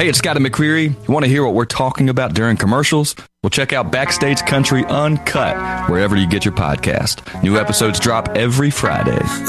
Hey, it's Scotty McCreery. You want to hear what we're talking about during commercials? Well, check out Backstage Country Uncut wherever you get your podcast. New episodes drop every Friday.